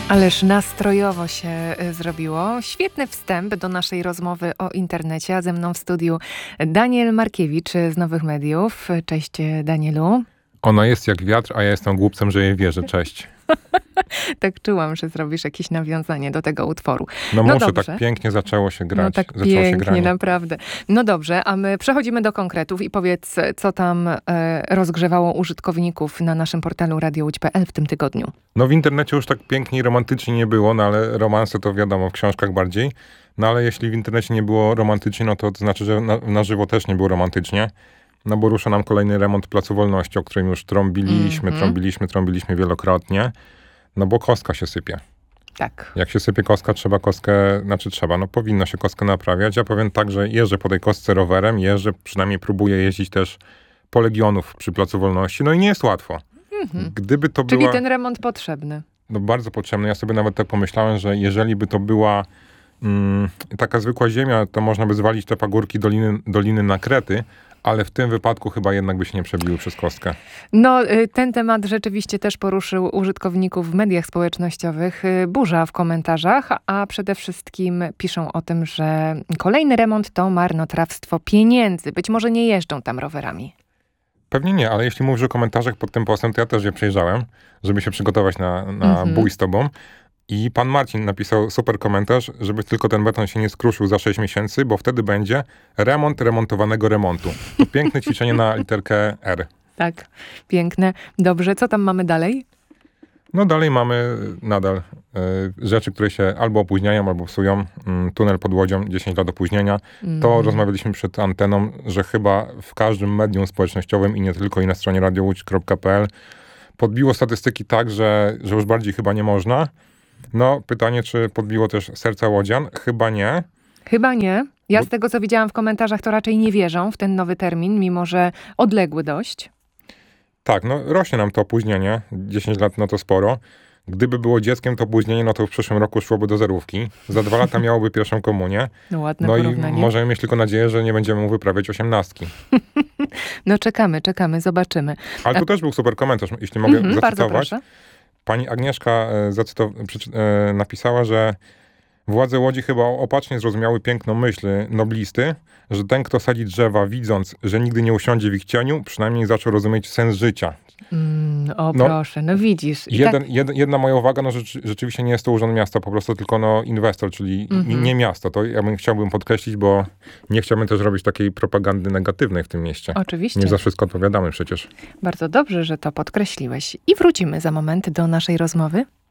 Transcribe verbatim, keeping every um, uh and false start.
Ależ nastrojowo się y, zrobiło. Świetny wstęp do naszej rozmowy o internecie, a ze mną w studiu Daniel Markiewicz z Nowych Mediów. Cześć Danielu. Ona jest jak wiatr, a ja jestem głupcem, że jej wierzę. Cześć. Tak czułam, że zrobisz jakieś nawiązanie do tego utworu. No, no muszę, dobrze. tak pięknie zaczęło się grać. No tak zaczęło pięknie, się granie. naprawdę. No dobrze, a my przechodzimy do konkretów i powiedz, co tam e, rozgrzewało użytkowników na naszym portalu radio łódź kropka p l w tym tygodniu. No w internecie już tak pięknie i romantycznie nie było, no ale romanse to wiadomo, w książkach bardziej. No ale jeśli w internecie nie było romantycznie, no to, to znaczy, że na, na żywo też nie było romantycznie. No bo rusza nam kolejny remont Placu Wolności, o którym już trąbiliśmy, mm-hmm. trąbiliśmy, trąbiliśmy wielokrotnie. No bo kostka się sypie. Tak. Jak się sypie kostka, trzeba kostkę, znaczy trzeba, no powinno się kostkę naprawiać. Ja powiem tak, że jeżdżę po tej kostce rowerem, jeżdżę, przynajmniej próbuję jeździć też po Legionów przy Placu Wolności. No i nie jest łatwo. Mm-hmm. Gdyby to Czyli była... ten remont potrzebny. No bardzo potrzebny. Ja sobie nawet tak pomyślałem, że jeżeli by to była mm, taka zwykła ziemia, to można by zwalić te pagórki doliny, doliny na Krety, ale w tym wypadku chyba jednak by się nie przebiły przez kostkę. No, ten temat rzeczywiście też poruszył użytkowników w mediach społecznościowych. Burza w komentarzach, a przede wszystkim piszą o tym, że kolejny remont to marnotrawstwo pieniędzy. Być może nie jeżdżą tam rowerami. Pewnie nie, ale jeśli mówisz o komentarzach pod tym postem, to ja też je przejrzałem, żeby się przygotować na, na mm-hmm. bój z tobą. I pan Marcin napisał super komentarz, żeby tylko ten beton się nie skruszył za sześć miesięcy, bo wtedy będzie remont remontowanego remontu. To piękne ćwiczenie na literkę R. Tak, piękne. Dobrze, co tam mamy dalej? No dalej mamy nadal y, rzeczy, które się albo opóźniają, albo psują. Y, tunel pod Łodzią, dziesięć lat opóźnienia. Mm. To rozmawialiśmy przed anteną, że chyba w każdym medium społecznościowym i nie tylko, i na stronie radio łódź kropka p l podbiło statystyki tak, że, że już bardziej chyba nie można. No, pytanie, czy podbiło też serca łodzian? Chyba nie. Chyba nie. Ja Bo... z tego, co widziałam w komentarzach, to raczej nie wierzą w ten nowy termin, mimo że odległy dość. Tak, no rośnie nam to opóźnienie. dziesięć lat, no to sporo. Gdyby było dzieckiem, to opóźnienie, no to w przyszłym roku szłoby do zerówki. Za dwa lata miałoby pierwszą komunię. No ładne no porównanie. I możemy mieć tylko nadzieję, że nie będziemy mu wyprawiać osiemnastki. No czekamy, czekamy, zobaczymy. Ale tu A... też był super komentarz, jeśli mogę mm-hmm, zacytować. Bardzo proszę. Pani Agnieszka e, zacytow- e, napisała, że władze Łodzi chyba opacznie zrozumiały piękno myśli noblisty, że ten, kto sadzi drzewa, widząc, że nigdy nie usiądzie w ich cieniu, przynajmniej zaczął rozumieć sens życia. Mm, o no, proszę, no widzisz. I jeden, tak... jed, jedna moja uwaga, no rzeczy, rzeczywiście nie jest to urząd miasta, po prostu tylko no, inwestor, czyli mm-hmm. nie miasto. To ja bym chciałbym podkreślić, bo nie chciałbym też robić takiej propagandy negatywnej w tym mieście. Oczywiście. Nie za wszystko odpowiadamy przecież. Bardzo dobrze, że to podkreśliłeś. I wrócimy za moment do naszej rozmowy.